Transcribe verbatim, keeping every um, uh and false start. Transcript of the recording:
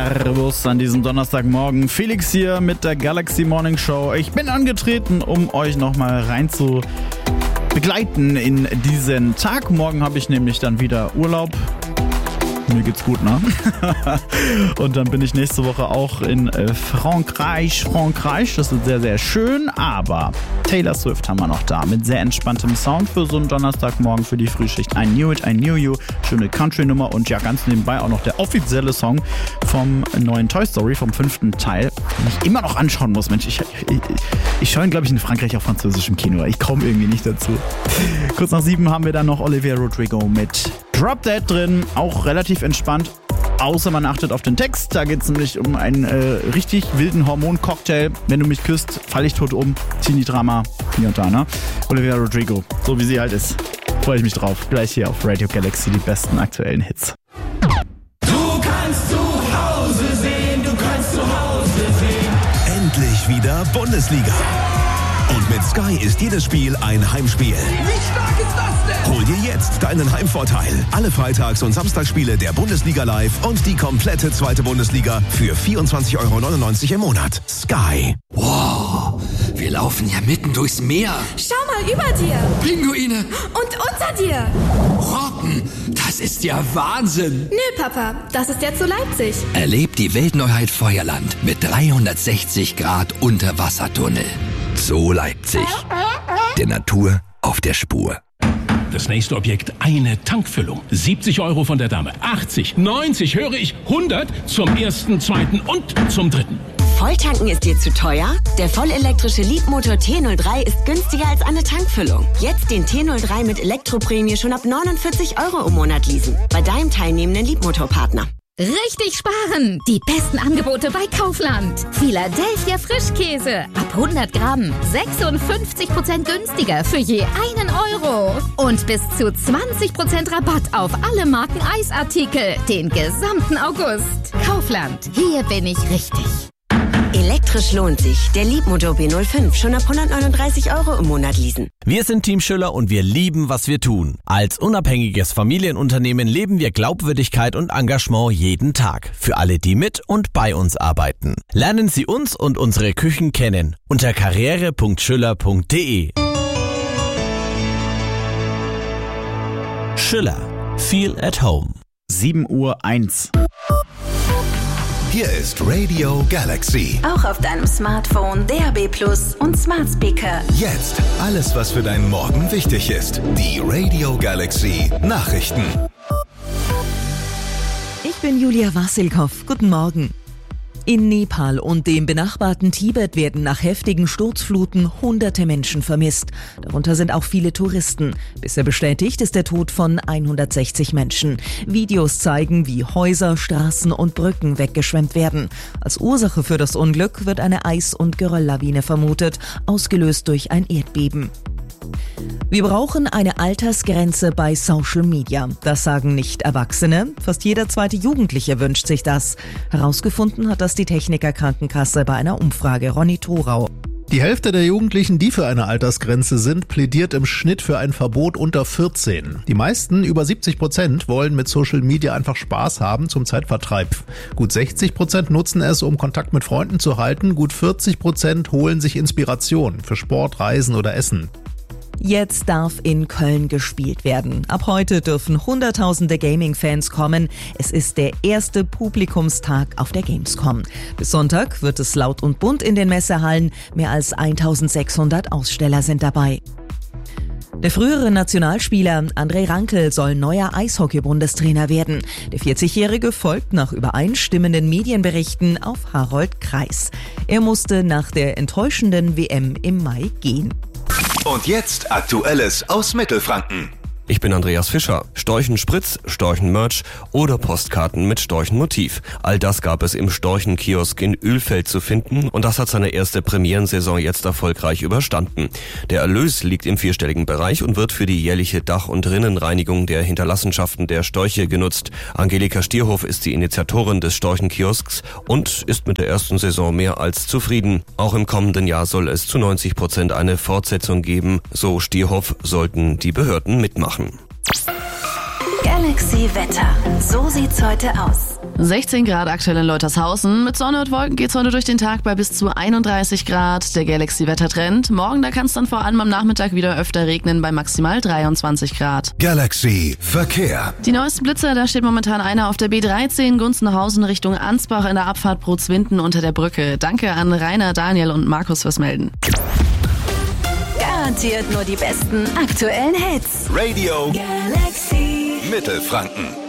Servus an diesem Donnerstagmorgen. Felix hier mit der Galaxy Morning Show. Ich bin angetreten, um euch nochmal rein zu begleiten in diesen Tag. Morgen habe ich nämlich dann wieder Urlaub. Mir geht's gut, ne? Und dann bin ich nächste Woche auch in Frankreich. Frankreich, das ist sehr, sehr schön. Aber Taylor Swift haben wir noch da mit sehr entspanntem Sound für so einen Donnerstagmorgen für die Frühschicht. I Knew It, I Knew You. Schöne Country-Nummer und ja, ganz nebenbei auch noch der offizielle Song vom neuen Toy Story, vom fünften Teil, den ich immer noch anschauen muss. Mensch, ich, ich, ich schaue ihn, glaube ich, in Frankreich auf Französisch im Kino. Ich komme irgendwie nicht dazu. Kurz nach sieben haben wir dann noch Olivia Rodrigo mit Drop Dead drin, auch relativ entspannt, außer man achtet auf den Text. Da geht es nämlich um einen äh, richtig wilden Hormoncocktail. Wenn du mich küsst, falle ich tot um. Teenie-Drama, hier und da, ne? Olivia Rodrigo, so wie sie halt ist. Freue ich mich drauf. Gleich hier auf Radio Galaxy die besten aktuellen Hits. Du kannst zu Hause sehen, du kannst zu Hause sehen. Endlich wieder Bundesliga. Und mit Sky ist jedes Spiel ein Heimspiel. Wie stark ist das denn? Hol dir jetzt deinen Heimvorteil. Alle Freitags- und Samstagsspiele der Bundesliga live und die komplette zweite Bundesliga für vierundzwanzig Euro neunundneunzig im Monat. Sky. Wow, wir laufen ja mitten durchs Meer. Schau mal über dir. Pinguine. Und unter dir. Robben, das ist ja Wahnsinn. Nö, Papa, das ist jetzt so Leipzig. Erlebt die Weltneuheit Feuerland mit dreihundertsechzig Grad Unterwassertunnel. So Leipzig. Der Natur auf der Spur. Das nächste Objekt, eine Tankfüllung. siebzig Euro von der Dame. achtzig, neunzig, höre ich, hundert zum ersten, zweiten und zum dritten. Volltanken ist dir zu teuer? Der vollelektrische Leapmotor T null drei ist günstiger als eine Tankfüllung. Jetzt den T null drei mit Elektroprämie schon ab neunundvierzig Euro im Monat leasen. Bei deinem teilnehmenden Leapmotor-Partner. Richtig sparen! Die besten Angebote bei Kaufland. Philadelphia Frischkäse. Ab hundert Gramm. sechsundfünfzig Prozent günstiger für je einen Euro. Und bis zu zwanzig Prozent Rabatt auf alle Marken Eisartikel. Den gesamten August. Kaufland. Hier bin ich richtig. Elektrisch lohnt sich. Der Leapmotor B null fünf schon ab hundertneununddreißig Euro im Monat leasen. Wir sind Team Schüller und wir lieben, was wir tun. Als unabhängiges Familienunternehmen leben wir Glaubwürdigkeit und Engagement jeden Tag. Für alle, die mit und bei uns arbeiten. Lernen Sie uns und unsere Küchen kennen. Unter karriere punkt schüller punkt de. Schüller. Feel at home. sieben Uhr eins. Hier ist Radio Galaxy. Auch auf deinem Smartphone, D A B Plus und Smart Speaker. Jetzt alles, was für deinen Morgen wichtig ist. Die Radio Galaxy Nachrichten. Ich bin Julia Wassilkow. Guten Morgen. In Nepal und dem benachbarten Tibet werden nach heftigen Sturzfluten hunderte Menschen vermisst. Darunter sind auch viele Touristen. Bisher bestätigt ist der Tod von hundertsechzig Menschen. Videos zeigen, wie Häuser, Straßen und Brücken weggeschwemmt werden. Als Ursache für das Unglück wird eine Eis- und Gerölllawine vermutet, ausgelöst durch ein Erdbeben. Wir brauchen eine Altersgrenze bei Social Media. Das sagen nicht Erwachsene. Fast jeder zweite Jugendliche wünscht sich das. Herausgefunden hat das die Techniker Krankenkasse bei einer Umfrage. Ronny Thorau. Die Hälfte der Jugendlichen, die für eine Altersgrenze sind, plädiert im Schnitt für ein Verbot unter vierzehn. Die meisten, über siebzig Prozent, wollen mit Social Media einfach Spaß haben zum Zeitvertreib. Gut sechzig Prozent nutzen es, um Kontakt mit Freunden zu halten. Gut vierzig Prozent holen sich Inspiration für Sport, Reisen oder Essen. Jetzt darf in Köln gespielt werden. Ab heute dürfen Hunderttausende Gaming-Fans kommen. Es ist der erste Publikumstag auf der Gamescom. Bis Sonntag wird es laut und bunt in den Messehallen. Mehr als eintausendsechshundert Aussteller sind dabei. Der frühere Nationalspieler André Rankel soll neuer Eishockey-Bundestrainer werden. Der vierzigjährige folgt nach übereinstimmenden Medienberichten auf Harold Kreis. Er musste nach der enttäuschenden W M im Mai gehen. Und jetzt Aktuelles aus Mittelfranken. Ich bin Andreas Fischer. Storchenspritz, Storchenmerch oder Postkarten mit Storchenmotiv. All das gab es im Storchenkiosk in Ölfeld zu finden und das hat seine erste Premierensaison jetzt erfolgreich überstanden. Der Erlös liegt im vierstelligen Bereich und wird für die jährliche Dach- und Rinnenreinigung der Hinterlassenschaften der Storche genutzt. Angelika Stierhoff ist die Initiatorin des Storchenkiosks und ist mit der ersten Saison mehr als zufrieden. Auch im kommenden Jahr soll es zu neunzig Prozent eine Fortsetzung geben. So Stierhoff, sollten die Behörden mitmachen. Galaxy. Galaxy Wetter. So sieht's heute aus. sechzehn Grad aktuell in Leutershausen. Mit Sonne und Wolken geht's heute durch den Tag bei bis zu einunddreißig Grad. Der Galaxy-Wettertrend. Morgen, da kann es dann vor allem am Nachmittag wieder öfter regnen bei maximal dreiundzwanzig Grad. Galaxy Verkehr. Die neuesten Blitzer, da steht momentan einer auf der B dreizehn Gunzenhausen Richtung Ansbach in der Abfahrt Brutzwinden unter der Brücke. Danke an Rainer, Daniel und Markus fürs Melden. Garantiert nur die besten aktuellen Hits. Radio Galaxy Mittelfranken.